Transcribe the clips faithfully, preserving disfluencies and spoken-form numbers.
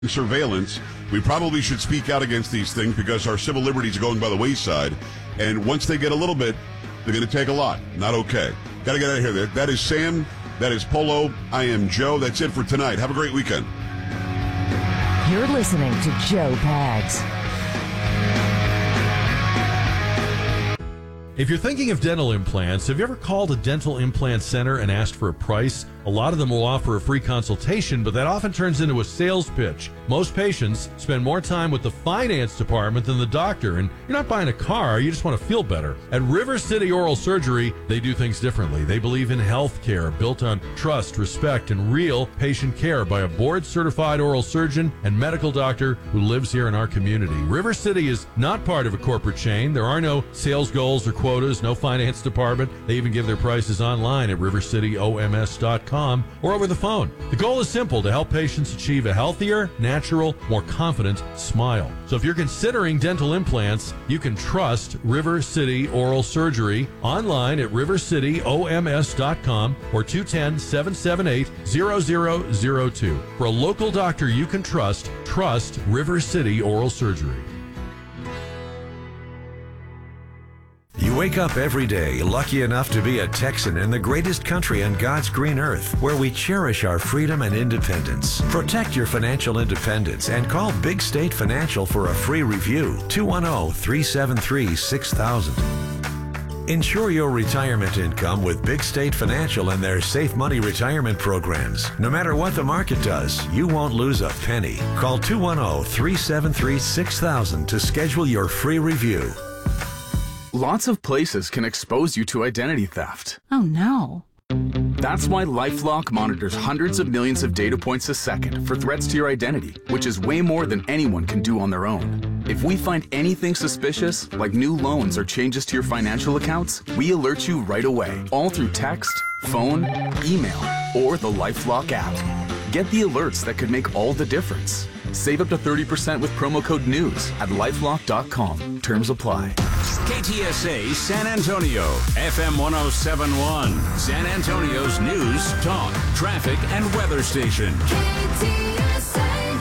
surveillance. We probably should speak out against these things because our civil liberties are going by the wayside. And once they get a little bit, they're going to take a lot. Not okay. Got to get out of here. That is Sam. That is Polo. I am Joe. That's it for tonight. Have a great weekend. You're listening to Joe Pags. If you're thinking of dental implants, have you ever called a dental implant center and asked for a price? A lot of them will offer a free consultation, but that often turns into a sales pitch. Most patients spend more time with the finance department than the doctor, and you're not buying a car, you just want to feel better. At River City Oral Surgery, they do things differently. They believe in health care built on trust, respect, and real patient care by a board-certified oral surgeon and medical doctor who lives here in our community. River City is not part of a corporate chain. There are no sales goals or quotas, no finance department. They even give their prices online at river city o m s dot com or over the phone. The goal is simple: to help patients achieve a healthier, natural, more confident smile. So if you're considering dental implants, you can trust River City Oral Surgery online at river city o m s dot com or two one zero, seven seven eight, zero zero zero two. For a local doctor you can trust, trust River City Oral Surgery. You wake up every day lucky enough to be a Texan in the greatest country on God's green earth, where we cherish our freedom and independence. Protect your financial independence and call Big State Financial for a free review. two one zero, three seven three, six thousand. Ensure your retirement income with Big State Financial and their Safe Money retirement programs. No matter what the market does, you won't lose a penny. Call two one zero, three seven three, six thousand to schedule your free review. Lots of places can expose you to identity theft. Oh, no. That's why LifeLock monitors hundreds of millions of data points a second for threats to your identity, which is way more than anyone can do on their own. If we find anything suspicious, like new loans or changes to your financial accounts, we alert you right away, all through text, phone, email, or the LifeLock app. Get the alerts that could make all the difference. Save up to thirty percent with promo code NEWS at lifelock dot com. Terms apply. K T S A San Antonio, F M one oh seven point one, San Antonio's news, talk, traffic, and weather station. K T S A.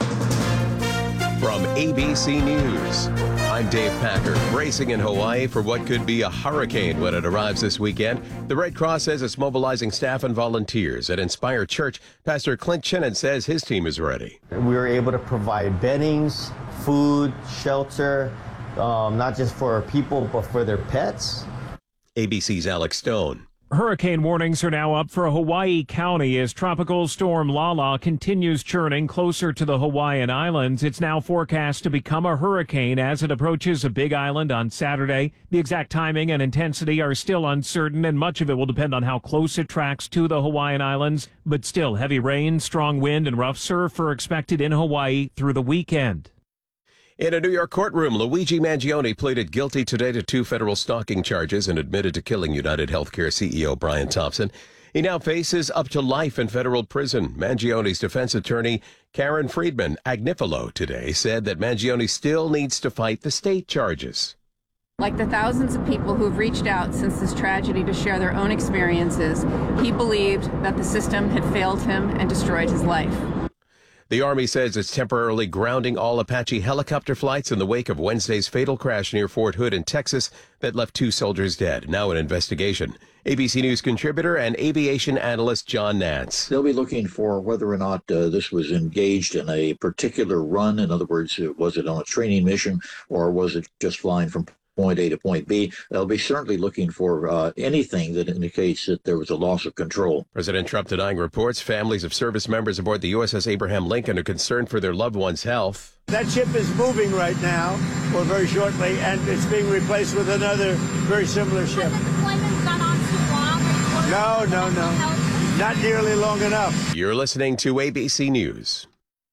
From A B C News, I'm Dave Packer. Bracing in Hawaii for what could be a hurricane when it arrives this weekend. The Red Cross says it's mobilizing staff and volunteers. At Inspire Church, Pastor Clint Chinnon says his team is ready. We were able to provide beddings, food, shelter, um, not just for our people, but for their pets. A B C's Alex Stone. Hurricane warnings are now up for Hawaii County as Tropical Storm Lala continues churning closer to the Hawaiian Islands. It's now forecast to become a hurricane as it approaches a big island on Saturday. The exact timing and intensity are still uncertain, and much of it will depend on how close it tracks to the Hawaiian Islands. But still, heavy rain, strong wind, and rough surf are expected in Hawaii through the weekend. In a New York courtroom, Luigi Mangione pleaded guilty today to two federal stalking charges and admitted to killing United Healthcare C E O Brian Thompson. He now faces up to life in federal prison. Mangione's defense attorney, Karen Friedman Agnifilo, today said that Mangione still needs to fight the state charges. Like the thousands of people who've reached out since this tragedy to share their own experiences, he believed that the system had failed him and destroyed his life. The Army says it's temporarily grounding all Apache helicopter flights in the wake of Wednesday's fatal crash near Fort Hood in Texas that left two soldiers dead. Now an investigation. A B C News contributor and aviation analyst John Nance. They'll be looking for whether or not uh, this was engaged in a particular run. In other words, was it on a training mission or was it just flying from point A to point B? They'll be certainly looking for uh, anything that indicates that there was a loss of control. President Trump denying reports families of service members aboard the U S S Abraham Lincoln are concerned for their loved ones' health. That ship is moving right now, or very shortly, and it's being replaced with another very similar ship. Has the deployment gone on too long? No, no, no. Not nearly long enough. You're listening to A B C News.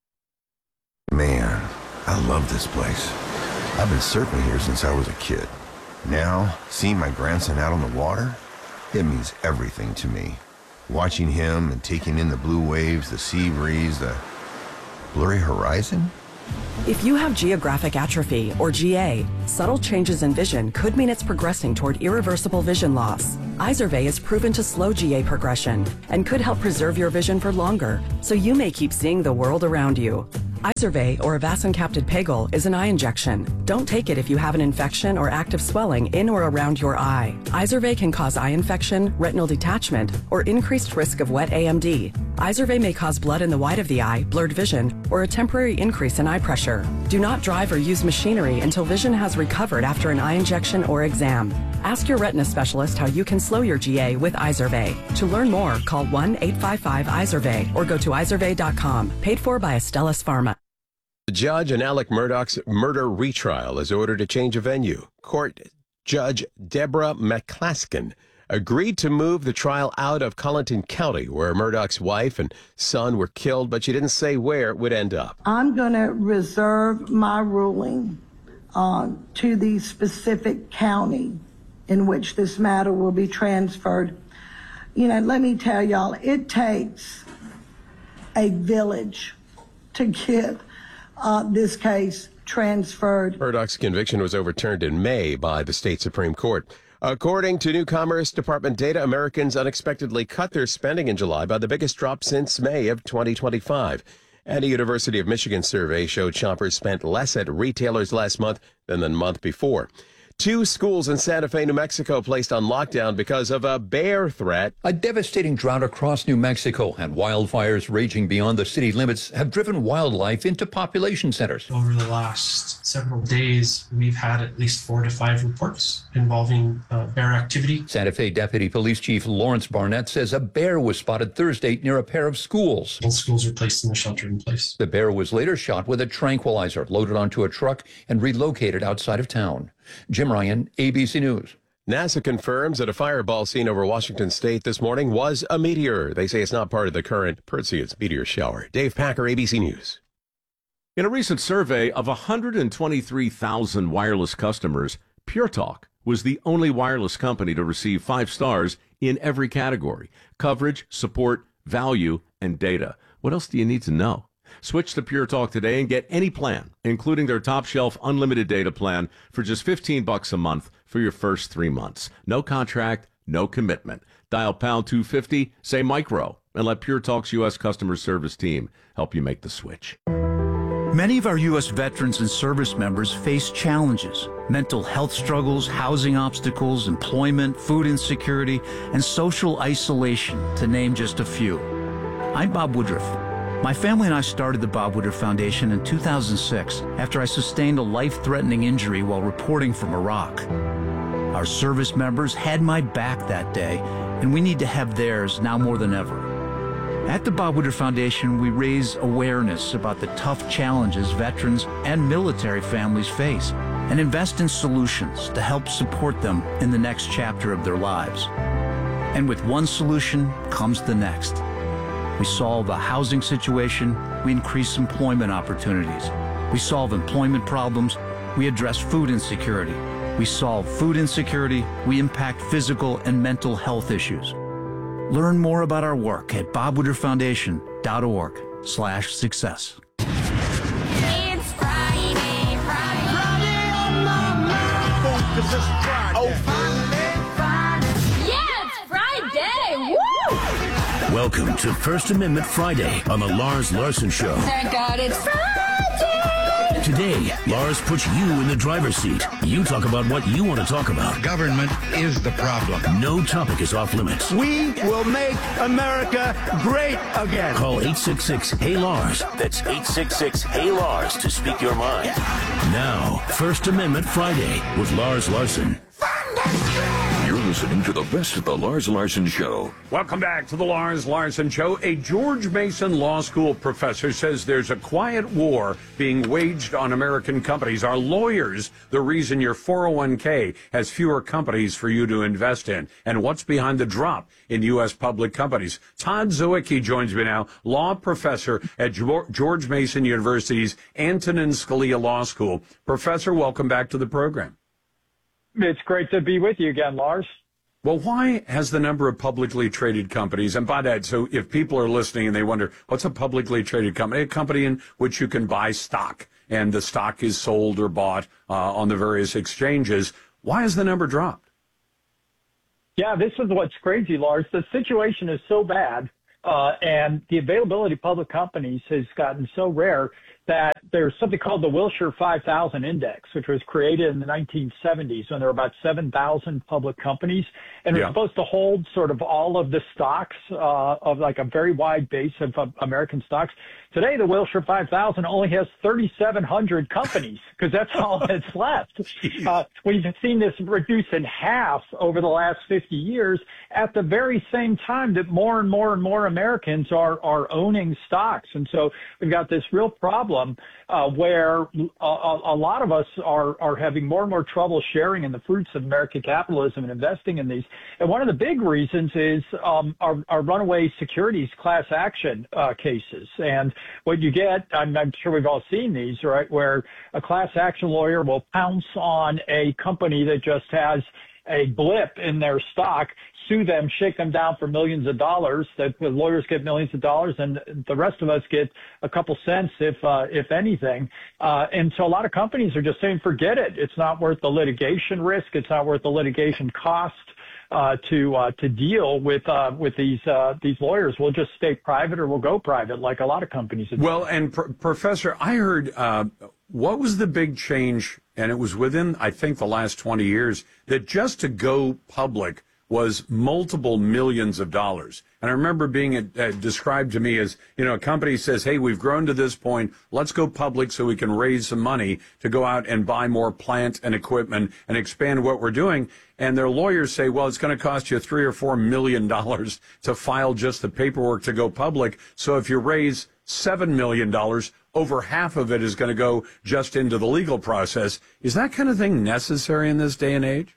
Man, I love this place. I've been surfing here since I was a kid. Now, seeing my grandson out on the water, it means everything to me. Watching him and taking in the blue waves, the sea breeze, the blurry horizon. If you have geographic atrophy, or G A, subtle changes in vision could mean it's progressing toward irreversible vision loss. Izervay is proven to slow G A progression and could help preserve your vision for longer, so you may keep seeing the world around you. Izervay, or Avacincaptad Pegol, is an eye injection. Don't take it if you have an infection or active swelling in or around your eye. Izervay can cause eye infection, retinal detachment, or increased risk of wet A M D. Izervay may cause blood in the white of the eye, blurred vision, or a temporary increase in eye pressure. Do not drive or use machinery until vision has recovered after an eye injection or exam. Ask your retina specialist how you can slow your G A with Izervay. To learn more, call one eight five five Izervay or go to izervay dot com. Paid for by Astellas Pharma. The judge in Alec Murdaugh's murder retrial has ordered a change of venue. Court Judge Deborah McClaskin agreed to move the trial out of Colleton County, where Murdaugh's wife and son were killed, but she didn't say where it would end up. I'm going to reserve my ruling uh, to the specific county in which this matter will be transferred. You know, let me tell y'all, it takes a village to get uh, this case transferred. Murdaugh's conviction was overturned in May by the state Supreme Court. According to new Commerce Department data, Americans unexpectedly cut their spending in July by the biggest drop since May of twenty twenty-five. And a University of Michigan survey showed shoppers spent less at retailers last month than the month before. Two schools in Santa Fe, New Mexico, placed on lockdown because of a bear threat. A devastating drought across New Mexico and wildfires raging beyond the city limits have driven wildlife into population centers. Over the last several days, we've had at least four to five reports involving uh, bear activity. Santa Fe Deputy Police Chief Lawrence Barnett says a bear was spotted Thursday near a pair of schools. Both schools were placed in the shelter in place. The bear was later shot with a tranquilizer, loaded onto a truck, and relocated outside of town. Jim Ryan, A B C News. NASA confirms that a fireball seen over Washington state this morning was a meteor. They say it's not part of the current Perseus meteor shower. Dave Packer, A B C News. In a recent survey of one hundred twenty-three thousand wireless customers, Pure Talk was the only wireless company to receive five stars in every category: coverage, support, value, and data. What else do you need to know? Switch to Pure Talk today and get any plan, including their top shelf unlimited data plan, for just fifteen bucks a month for your first three months. No contract, no commitment. Dial pound two fifty, say micro, and let Pure Talk's U S customer service team help you make the switch. Many of our U S veterans and service members face challenges: mental health struggles, housing obstacles, employment, food insecurity, and social isolation, to name just a few. I'm Bob Woodruff. My family and I started the Bob Woodruff Foundation in two thousand six after I sustained a life-threatening injury while reporting from Iraq. Our service members had my back that day, and we need to have theirs now more than ever. At the Bob Woodruff Foundation, we raise awareness about the tough challenges veterans and military families face and invest in solutions to help support them in the next chapter of their lives. And with one solution comes the next. We solve a housing situation, we increase employment opportunities. We solve employment problems, we address food insecurity. We solve food insecurity, we impact physical and mental health issues. Learn more about our work at bob woodruff foundation dot org slash success. It's Friday, Friday. Friday on my mind. Focus is Friday. Oh, Friday, Friday. Yeah, it's Friday. Woo! Welcome to First Amendment Friday on the Lars Larson Show. Thank God it's Friday. Today, Lars puts you in the driver's seat. You talk about what you want to talk about. Government is the problem. No topic is off limits. We will make America great again. Call eight six six, Hey Lars. That's eight six six, Hey Lars to speak your mind. Now, First Amendment Friday with Lars Larson. You're listening to the best of the Lars Larson Show. Welcome back to the Lars Larson Show. A George Mason Law School professor says there's a quiet war being waged on American companies. Are lawyers the reason your four oh one k has fewer companies for you to invest in? And what's behind the drop in U S public companies? Todd Zwicky joins me now, law professor at George Mason University's Antonin Scalia Law School. Professor, welcome back to the program. It's great to be with you again, Lars. Well, why has the number of publicly traded companies, and by that, so if people are listening and they wonder, what's a publicly traded company? A company in which you can buy stock, and the stock is sold or bought uh, on the various exchanges. Why has the number dropped? Yeah, this is what's crazy, Lars. The situation is so bad, uh, and the availability of public companies has gotten so rare that there's something called the Wilshire five thousand Index, which was created in the nineteen seventies when there were about seven thousand public companies. And Yeah. it's supposed to hold sort of all of the stocks uh, of like a very wide base of uh, American stocks. Today, the Wilshire five thousand only has thirty-seven hundred companies because that's all that's left. Uh, we've seen this reduce in half over the last fifty years at the very same time that more and more and more Americans are, are owning stocks. And so we've got this real problem uh, where a, a lot of us are, are having more and more trouble sharing in the fruits of American capitalism and investing in these. And one of the big reasons is um, our, our runaway securities class action uh, cases. And what you get, I'm, I'm sure we've all seen these, right, where a class action lawyer will pounce on a company that just has a blip in their stock, sue them, shake them down for millions of dollars. That the lawyers get millions of dollars, and the rest of us get a couple cents, if uh, if anything. Uh, and so a lot of companies are just saying, forget it. It's not worth the litigation risk. It's not worth the litigation cost uh, to uh, to deal with uh, with these uh, these lawyers. We'll just stay private, or we'll go private, like a lot of companies. Well, and pr- Professor, I heard uh, what was the big change, and it was within, I think, the last twenty years, that just to go public was multiple millions of dollars. And I remember being uh, described to me as, you know, a company says, hey, we've grown to this point, let's go public so we can raise some money to go out and buy more plant and equipment and expand what we're doing. And their lawyers say, well, it's going to cost you three or four million dollars to file just the paperwork to go public. So if you raise seven million dollars, over half of it is going to go just into the legal process. Is that kind of thing necessary in this day and age?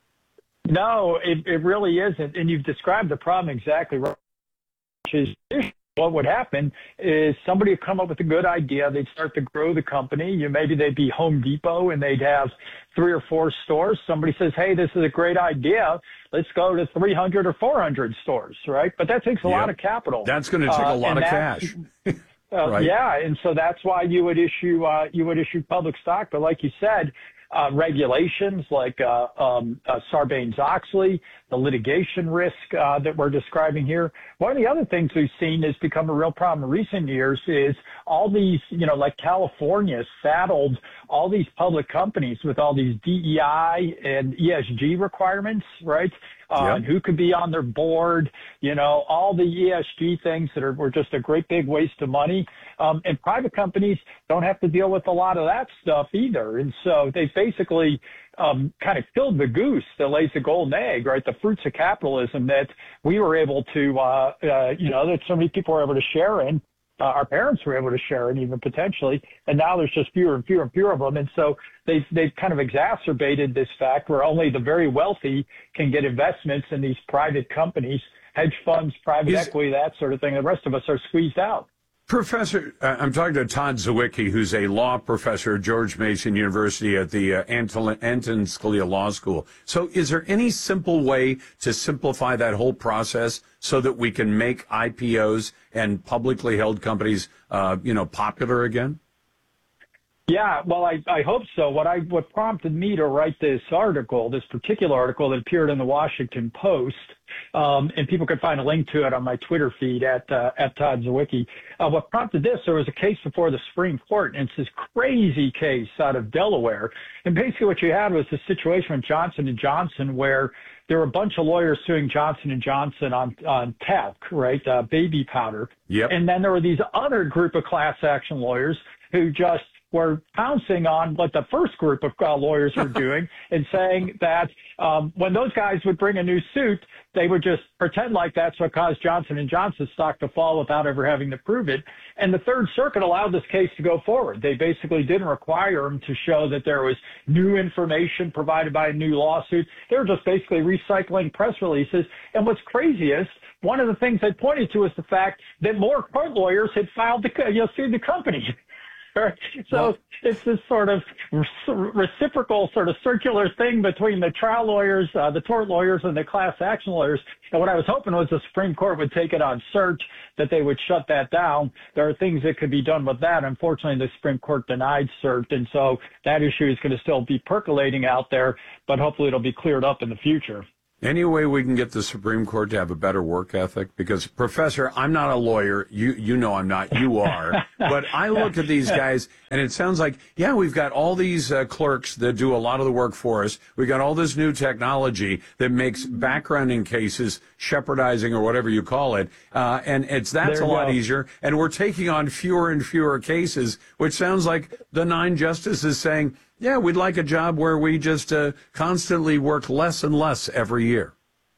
No, it, it really isn't. And you've described the problem exactly right. Which is, what would happen is somebody would come up with a good idea. They'd start to grow the company. You maybe they'd be Home Depot and they'd have three or four stores. Somebody says, hey, this is a great idea. Let's go to three hundred or four hundred stores, right? But that takes a Yep. lot of capital. That's going to take Uh, a lot and of that's- cash. Uh, Right. Yeah, and so that's why you would issue uh, you would issue public stock. But like you said, uh, regulations like uh, um, uh, Sarbanes-Oxley, the litigation risk uh, that we're describing here. One of the other things we've seen has become a real problem in recent years is all these, you know, like California saddled all these public companies with all these D E I and E S G requirements, right? Uh, Yep. and who could be on their board, you know, all the E S G things that are were just a great big waste of money. Um, and private companies don't have to deal with a lot of that stuff either. And so they basically um, kind of killed the goose that lays the golden egg, right? The fruits of capitalism that we were able to, uh, uh, you know, that so many people were able to share in. Uh, our parents were able to share in even potentially, and now there's just fewer and fewer and fewer of them. And so they've, they've kind of exacerbated this fact where only the very wealthy can get investments in these private companies, hedge funds, private Is- equity, that sort of thing. The rest of us are squeezed out. Professor, uh, I'm talking to Todd Zywicki, who's a law professor at George Mason University at the uh, Anton, Anton Scalia Law School. So is there any simple way to simplify that whole process so that we can make I P Os and publicly held companies, uh, you know, popular again? Yeah, well, I, I hope so. What I what prompted me to write this article, this particular article that appeared in the Washington Post, um, and people can find a link to it on my Twitter feed at uh, at Todd Zywicki. Uh, what prompted this? There was a case before the Supreme Court, and it's this crazy case out of Delaware. And basically, what you had was a situation with Johnson and Johnson where there were a bunch of lawyers suing Johnson and Johnson on on talc, right, uh, baby powder. Yep. And then there were these other group of class action lawyers who just were pouncing on what the first group of uh, lawyers were doing and saying that um, when those guys would bring a new suit, they would just pretend like that's what caused Johnson and Johnson's stock to fall without ever having to prove it. And the Third Circuit allowed this case to go forward. They basically didn't require them to show that there was new information provided by a new lawsuit. They were just basically recycling press releases. And what's craziest, one of the things they pointed to is the fact that more court lawyers had filed the, you know, sued the company. So it's this sort of reciprocal sort of circular thing between the trial lawyers, uh, the tort lawyers, and the class action lawyers. And what I was hoping was the Supreme Court would take it on cert, that they would shut that down. There are things that could be done with that. Unfortunately, the Supreme Court denied cert, and so that issue is going to still be percolating out there, but hopefully it'll be cleared up in the future. Any way we can get the Supreme Court to have a better work ethic? Because, Professor, I'm not a lawyer. You you know I'm not. You are. But I look at these guys, and it sounds like, yeah, we've got all these uh, clerks that do a lot of the work for us. We've got all this new technology that makes backgrounding cases, shepherdizing or whatever you call it, uh, and it's that's There a you lot go. easier. And we're taking on fewer and fewer cases, which sounds like the nine justices saying, yeah, we'd like a job where we just uh, constantly work less and less every year.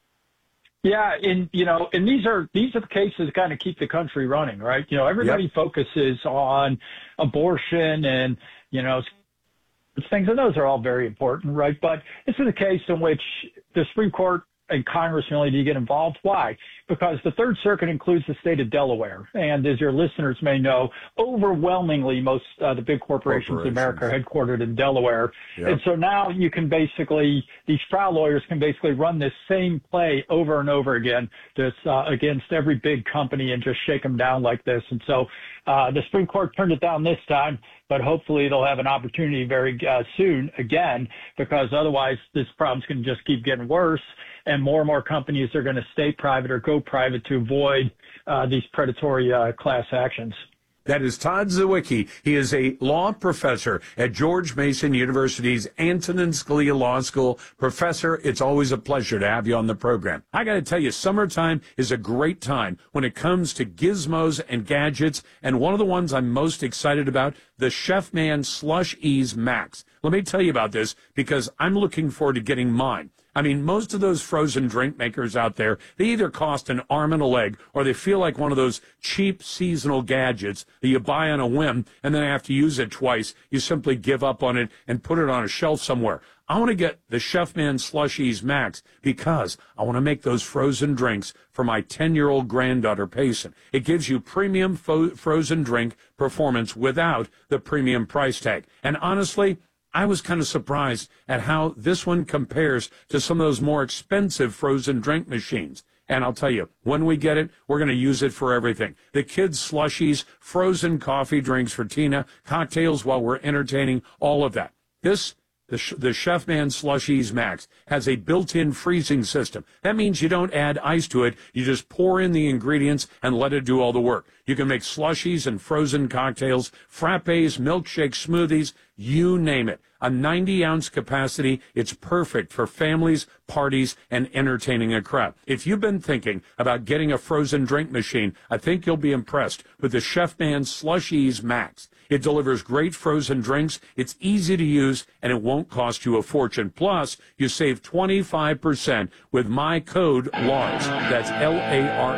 Yeah, and you know, and these are these are the cases that kind of keep the country running, right? You know, everybody Yep. focuses on abortion and you know things, and those are all very important, right? But this is a case in which the Supreme Court and Congress really need to get involved. Why? Because the Third Circuit includes the state of Delaware, and as your listeners may know, overwhelmingly most uh, the big corporations, in America are headquartered in Delaware. Yep. And so now you can basically, these trial lawyers can basically run this same play over and over again this, uh, against every big company and just shake them down like this. And so uh, the Supreme Court turned it down this time, but hopefully they'll have an opportunity very uh, soon again, because otherwise this problem's going to just keep getting worse. And more and more companies are going to stay private or go private to avoid uh, these predatory uh, class actions. That is Todd Zywicki. He is a law professor at George Mason University's Antonin Scalia Law School. Professor, it's always a pleasure to have you on the program. I got to tell you, summertime is a great time when it comes to gizmos and gadgets, and one of the ones I'm most excited about, the Chefman Slush Ease Max. Let me tell you about this because I'm looking forward to getting mine. I mean, most of those frozen drink makers out there, they either cost an arm and a leg or they feel like one of those cheap seasonal gadgets that you buy on a whim and then after you use it twice, you simply give up on it and put it on a shelf somewhere. I want to get the Chefman Slushies Max because I want to make those frozen drinks for my ten-year-old granddaughter, Payson. It gives you premium fo- frozen drink performance without the premium price tag. And honestly, I was kind of surprised at how this one compares to some of those more expensive frozen drink machines. And I'll tell you, when we get it, we're going to use it for everything. The kids' slushies, frozen coffee drinks for Tina, cocktails while we're entertaining, all of that. This, the, the Chefman Slushies Max, has a built-in freezing system. That means you don't add ice to it. You just pour in the ingredients and let it do all the work. You can make slushies and frozen cocktails, frappes, milkshakes, smoothies, you name it. A ninety-ounce capacity, it's perfect for families, parties, and entertaining a crowd. If you've been thinking about getting a frozen drink machine, I think you'll be impressed with the Chefman Slushies Max. It delivers great frozen drinks, it's easy to use, and it won't cost you a fortune. Plus, you save twenty-five percent with my code LARS. That's L A R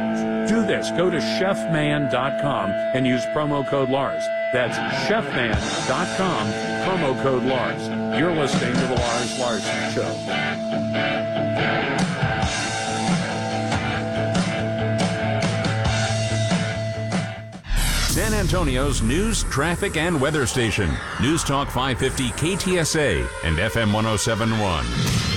S. Do this. Go to chefman dot com and use promo code LARS. That's chefman dot com, promo code LARS. You're listening to the Lars Larson Show. San Antonio's news, traffic, and weather station. News Talk five fifty K T S A and F M one oh seven point one.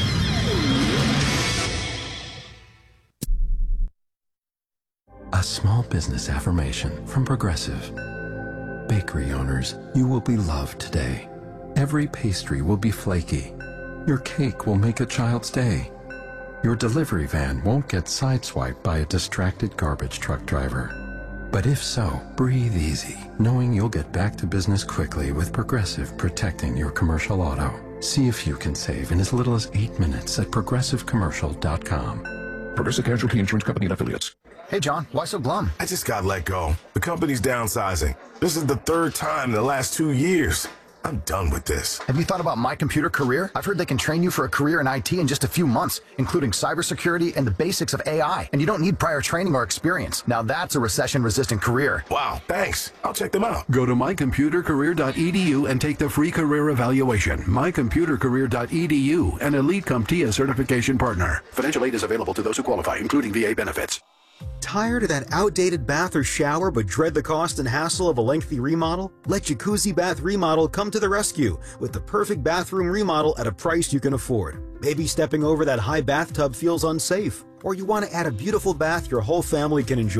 A small business affirmation from Progressive. Bakery owners, you will be loved today. Every pastry will be flaky. Your cake will make a child's day. Your delivery van won't get sideswiped by a distracted garbage truck driver. But if so, breathe easy, knowing you'll get back to business quickly with Progressive protecting your commercial auto. See if you can save in as little as eight minutes at progressive commercial dot com. Progressive Casualty Insurance Company and Affiliates. Hey, John, why so glum? I just got let go. The company's downsizing. This is the third time in the last two years. I'm done with this. Have you thought about My Computer Career? I've heard they can train you for a career in I T in just a few months, including cybersecurity and the basics of A I. And you don't need prior training or experience. Now that's a recession-resistant career. Wow, thanks. I'll check them out. Go to my computer career dot e d u and take the free career evaluation. my computer career dot e d u, an Elite CompTIA certification partner. Financial aid is available to those who qualify, including V A benefits. Tired of that outdated bath or shower but dread the cost and hassle of a lengthy remodel? Let Jacuzzi Bath Remodel come to the rescue with the perfect bathroom remodel at a price you can afford. Maybe stepping over that high bathtub feels unsafe, or you want to add a beautiful bath your whole family can enjoy.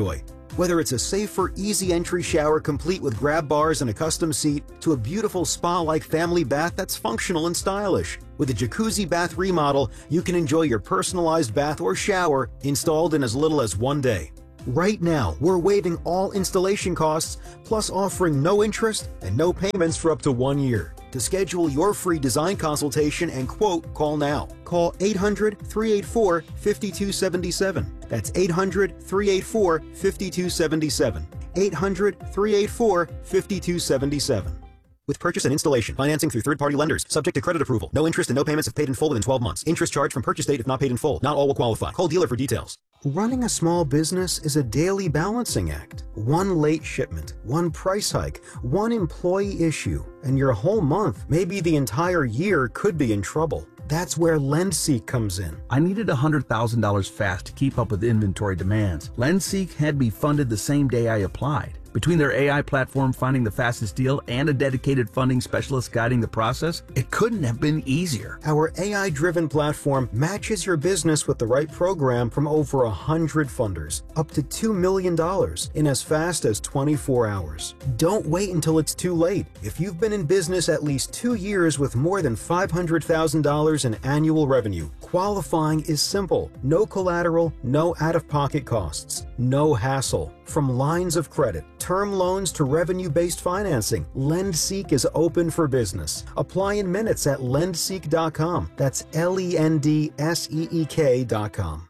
Whether it's a safer, easy entry shower complete with grab bars and a custom seat, to a beautiful spa-like family bath that's functional and stylish. With a jacuzzi bath remodel, you can enjoy your personalized bath or shower installed in as little as one day. Right now, we're waiving all installation costs, plus offering no interest and no payments for up to one year. To schedule your free design consultation and quote, call now. Call eight hundred, three eight four, five two seven seven. That's eight hundred, three eight four, five two seven seven. eight hundred, three eight four, five two seven seven. With purchase and installation, financing through third-party lenders, subject to credit approval. No interest and no payments if paid in full within twelve months. Interest charged from purchase date if not paid in full. Not all will qualify. Call dealer for details. Running a small business is a daily balancing act. One late shipment, one price hike, one employee issue, and your whole month, maybe the entire year, could be in trouble. That's where LendSeek comes in. I needed one hundred thousand dollars fast to keep up with inventory demands. LendSeek had me funded the same day I applied. Between their A I platform finding the fastest deal and a dedicated funding specialist guiding the process, it couldn't have been easier. Our A I-driven platform matches your business with the right program from over one hundred funders, up to two million dollars in as fast as twenty-four hours. Don't wait until it's too late. If you've been in business at least two years with more than five hundred thousand dollars in annual revenue, qualifying is simple. No collateral, no out-of-pocket costs, no hassle. From lines of credit, term loans to revenue-based financing, LendSeek is open for business. Apply in minutes at lendseek dot com. That's L E N D S E E K dot com.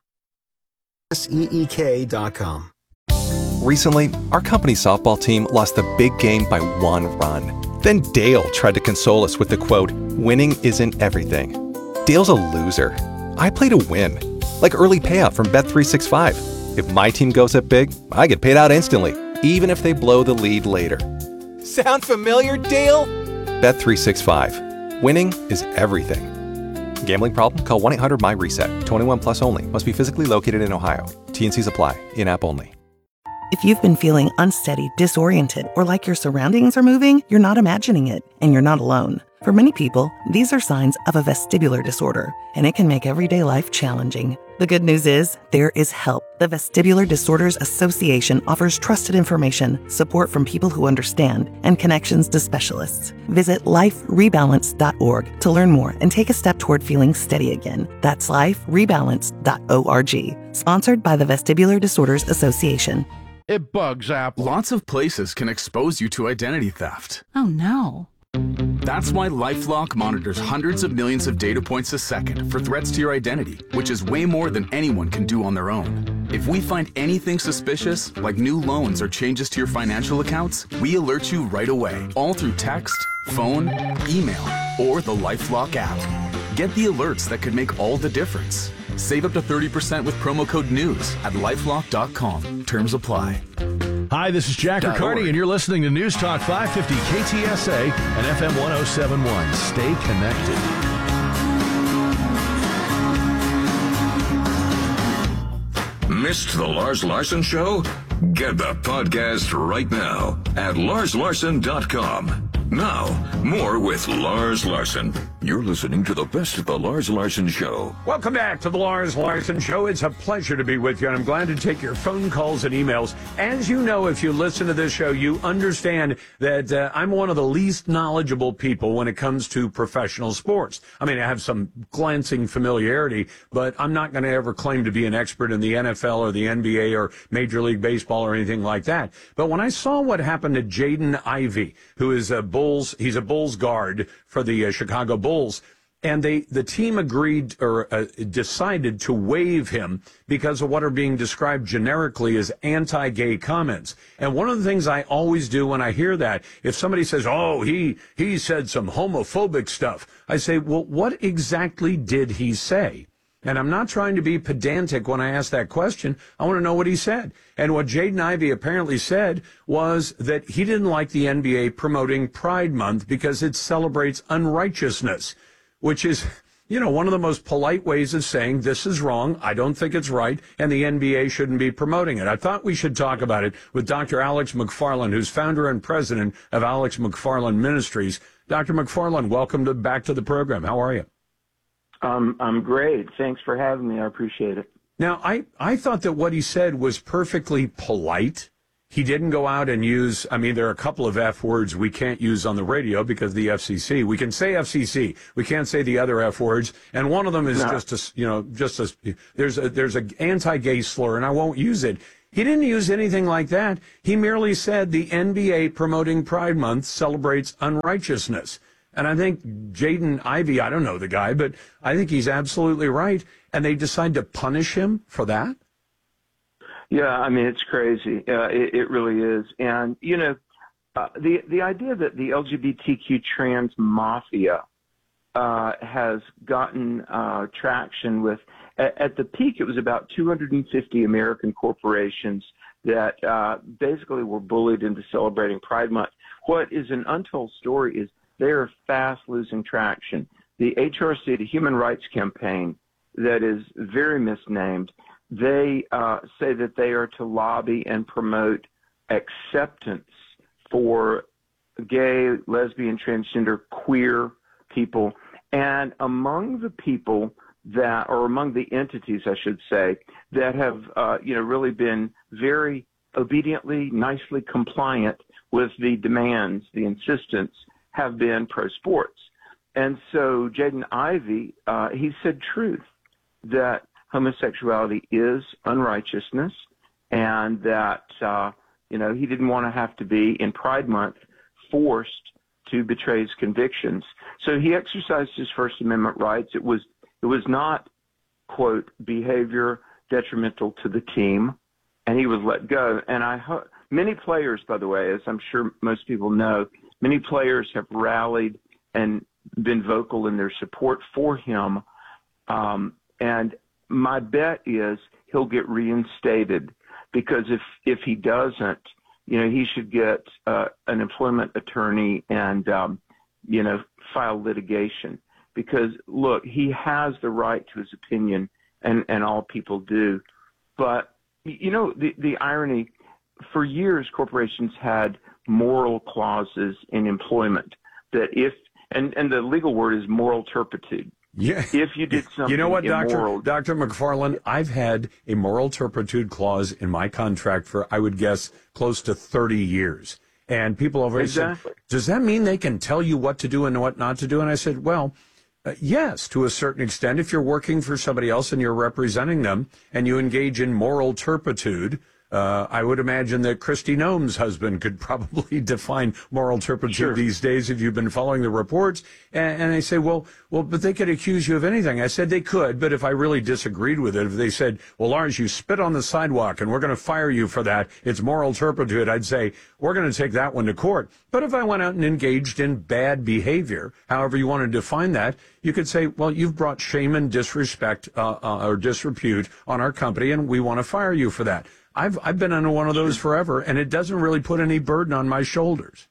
S E E K dot com. Recently, our company softball team lost the big game by one run. Then Dale tried to console us with the quote, "Winning isn't everything." Dale's a loser. I play to win. Like early payout from Bet three sixty-five. If my team goes up big, I get paid out instantly, even if they blow the lead later. Sound familiar, Dale? Bet three sixty-five. Winning is everything. Gambling problem? Call one eight hundred M Y reset. twenty-one plus only. Must be physically located in Ohio. T N Cs apply. In-app only. If you've been feeling unsteady, disoriented, or like your surroundings are moving, you're not imagining it, and you're not alone. For many people, these are signs of a vestibular disorder, and it can make everyday life challenging. The good news is, there is help. The Vestibular Disorders Association offers trusted information, support from people who understand, and connections to specialists. Visit life rebalance dot org to learn more and take a step toward feeling steady again. That's life rebalance dot org. Sponsored by the Vestibular Disorders Association. It bugs Apple. Lots of places can expose you to identity theft. Oh no. That's why LifeLock monitors hundreds of millions of data points a second for threats to your identity, which is way more than anyone can do on their own. If we find anything suspicious, like new loans or changes to your financial accounts, we alert you right away, all through text, phone, email, or the LifeLock app. Get the alerts that could make all the difference. Save up to thirty percent with promo code NEWS at lifelock dot com. Terms apply. Hi, this is Jack Riccardi, and you're listening to News Talk five fifty K T S A and F M one oh seven point one. Stay connected. Missed the Lars Larson Show? Get the podcast right now at lars larson dot com. Now, more with Lars Larson. You're listening to the best of the Lars Larson Show. Welcome back to the Lars Larson Show. It's a pleasure to be with you, and I'm glad to take your phone calls and emails. As you know, if you listen to this show, you understand that uh, I'm one of the least knowledgeable people when it comes to professional sports. I mean, I have some glancing familiarity, but I'm not going to ever claim to be an expert in the N F L or the N B A or Major League Baseball or anything like that. But when I saw what happened to Jaden Ivey, who is a Bulls, he's a Bulls guard for the uh, Chicago Bulls, and they the team agreed or uh, decided to waive him because of what are being described generically as anti-gay comments. And one of the things I always do when I hear that, if somebody says, oh, he he said some homophobic stuff, I say, well, what exactly did he say? And I'm not trying to be pedantic when I ask that question. I want to know what he said. And what Jaden Ivey apparently said was that he didn't like the N B A promoting Pride Month because it celebrates unrighteousness, which is, you know, one of the most polite ways of saying this is wrong, I don't think it's right, and the N B A shouldn't be promoting it. I thought we should talk about it with Doctor Alex McFarland, who's founder and president of Alex McFarland Ministries. Doctor McFarland, welcome to, back to the program. How are you? Um, I'm great. Thanks for having me. I appreciate it. Now, I, I thought that what he said was perfectly polite. He didn't go out and use, I mean, there are a couple of F words we can't use on the radio because of the F C C. We can say F C C. We can't say the other F words. And one of them is No. just a, you know, just a, there's a, there's a anti-gay slur, and I won't use it. He didn't use anything like that. He merely said the N B A promoting Pride Month celebrates unrighteousness. And I think Jaden Ivey, I don't know the guy, but I think he's absolutely right. And they decide to punish him for that? Yeah, I mean, it's crazy. Uh, it, it really is. And, you know, uh, the, the idea that the L G B T Q trans mafia uh, has gotten uh, traction with, at, at the peak, it was about two hundred fifty American corporations that uh, basically were bullied into celebrating Pride Month. What is an untold story is they are fast losing traction. The H R C, the Human Rights Campaign, that is very misnamed, they uh, say that they are to lobby and promote acceptance for gay, lesbian, transgender, queer people. And among the people that, or among the entities, I should say, that have, uh, you know, really been very obediently, nicely compliant with the demands, the insistence, have been pro sports. And so Jaden Ivey, uh, he said truth, that homosexuality is unrighteousness, and that, uh, you know, he didn't want to have to be in Pride Month forced to betray his convictions. So he exercised his First Amendment rights. It was, it was not, quote, behavior detrimental to the team, and he was let go. And I hope many players, by the way, as I'm sure most people know, many players have rallied and been vocal in their support for him. Um, and my bet is he'll get reinstated, because if, if he doesn't, you know, he should get uh, an employment attorney and, um, you know, file litigation. Because, look, he has the right to his opinion, and, and all people do. But, you know, the, the irony, for years corporations had moral clauses in employment that if, and, and the legal word is moral turpitude. Yeah. If you did something you know what, immoral, Doctor Doctor McFarland, I've had a moral turpitude clause in my contract for, I would guess, close to thirty years. And people over Exactly. said, does that mean they can tell you what to do and what not to do? And I said, well, uh, yes, to a certain extent. If you're working for somebody else and you're representing them and you engage in moral turpitude, Uh, I would imagine that Kristi Noem's husband could probably define moral turpitude Sure. these days if you've been following the reports. And, and they say, well, well, but they could accuse you of anything. I said they could, but if I really disagreed with it, if they said, well, Lars, you spit on the sidewalk and we're going to fire you for that, it's moral turpitude, I'd say, we're going to take that one to court. But if I went out and engaged in bad behavior, however you want to define that, you could say, well, you've brought shame and disrespect uh, uh, or disrepute on our company, and we want to fire you for that. I've I've been under one of those forever, and it doesn't really put any burden on my shoulders.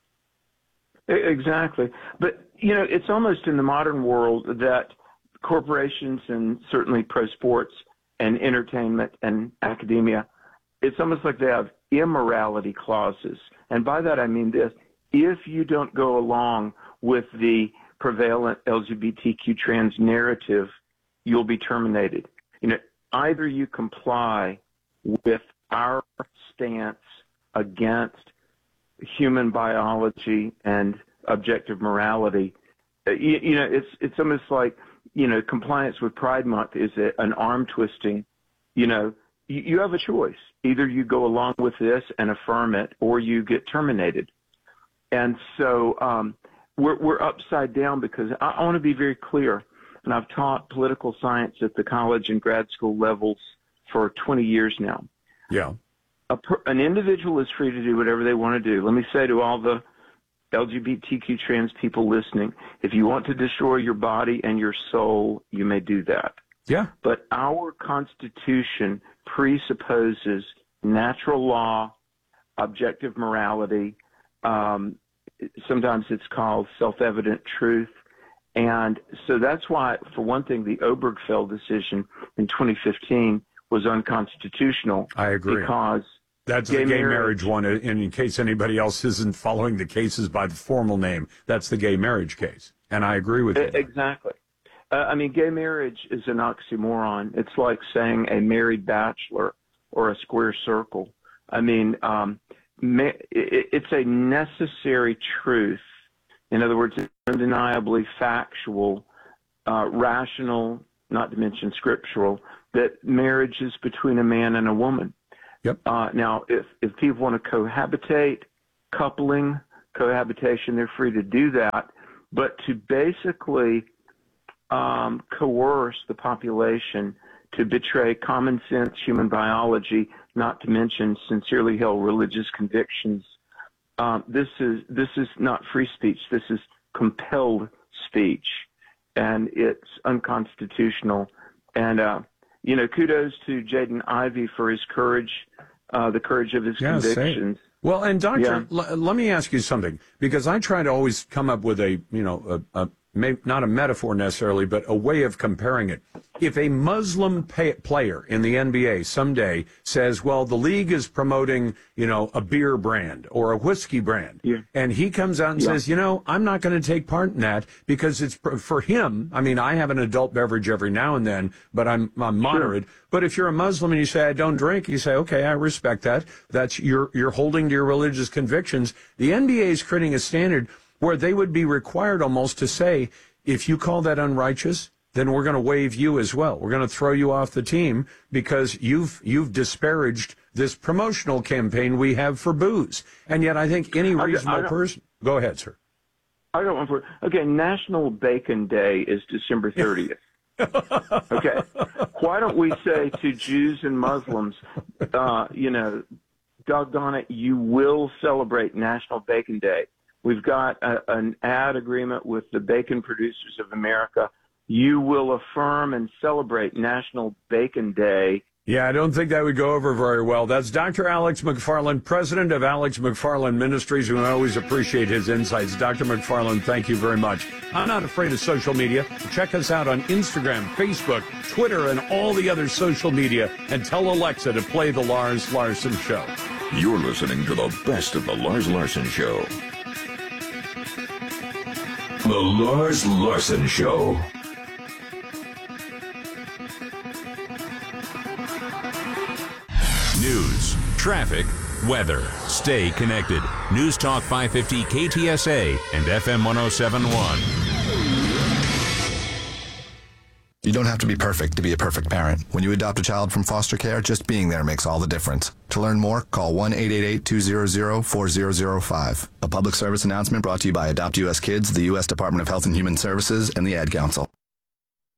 Exactly. But, you know, it's almost in the modern world that corporations and certainly pro sports and entertainment and academia, it's almost like they have immorality clauses. And by that I mean this: if you don't go along with the prevalent L G B T Q trans narrative, you'll be terminated. You know, either you comply with our stance against human biology and objective morality. You, you know, it's it's almost like, you know, compliance with Pride Month is a, an arm twisting. You know, you, you have a choice. Either you go along with this and affirm it, or you get terminated. And so um, we're, we're upside down, because I, I want to be very clear, and I've taught political science at the college and grad school levels for twenty years now. Yeah. A per, an individual is free to do whatever they want to do. Let me say to all the L G B T Q trans people listening, if you want to destroy your body and your soul, you may do that. Yeah. But our Constitution presupposes natural law, objective morality. Um, sometimes it's called self-evident truth. And so that's why, for one thing, the Obergefell decision in twenty fifteen was unconstitutional. I agree. Because that's gay the gay marriage, marriage one. And in case anybody else isn't following the cases by the formal name, that's the gay marriage case. And I agree with you. Exactly. Uh, I mean, gay marriage is an oxymoron. It's like saying a married bachelor or a square circle. I mean, um, ma- it, it's a necessary truth. In other words, it's undeniably factual, uh, rational, not to mention scriptural, that marriage is between a man and a woman. Yep. Uh, now, if, if people want to cohabitate, coupling, cohabitation, they're free to do that. But to basically um, coerce the population to betray common sense human biology, not to mention sincerely held religious convictions, um, this is this is not free speech. This is compelled speech, and it's unconstitutional. And uh, you know, kudos to Jaden Ivey for his courage, uh, the courage of his Yeah, convictions. same. Well, and Doctor, Yeah. l- let me ask you something, because I try to always come up with a, you know, a, a may, not a metaphor necessarily, but a way of comparing it. If a Muslim pay, player in the N B A someday says, well, the league is promoting, you know, a beer brand or a whiskey brand, yeah. and he comes out and Yeah. says, you know, I'm not going to take part in that because it's pr- for him. I mean, I have an adult beverage every now and then, but I'm, I'm moderate. Sure. But if you're a Muslim and you say, I don't drink, you say, okay, I respect that. That's you're, you're holding to your religious convictions. The N B A is creating a standard where they would be required almost to say, if you call that unrighteous, then we're going to waive you as well. We're going to throw you off the team because you've you've disparaged this promotional campaign we have for booze. And yet I think any I- reasonable I- person... Go ahead, sir. I got one for okay. National Bacon Day is December thirtieth. Okay, why don't we say to Jews and Muslims, uh, you know, doggone it, you will celebrate National Bacon Day. We've got a, an ad agreement with the Bacon Producers of America. You will affirm and celebrate National Bacon Day. Yeah, I don't think that would go over very well. That's Doctor Alex McFarland, president of Alex McFarland Ministries, and I always appreciate his insights. Doctor McFarland, thank you very much. I'm not afraid of social media. Check us out on Instagram, Facebook, Twitter, and all the other social media, and tell Alexa to play The Lars Larson Show. You're listening to the best of the Lars Larson Show. The Lars Larson Show. News, traffic, weather. Stay connected. News Talk five fifty K T S A and F M one oh seven point one. You don't have to be perfect to be a perfect parent. When you adopt a child from foster care, just being there makes all the difference. To learn more, call one eight eight eight, two hundred, four thousand five. A public service announcement brought to you by Adopt U S Kids, the U S Department of Health and Human Services, and the Ad Council.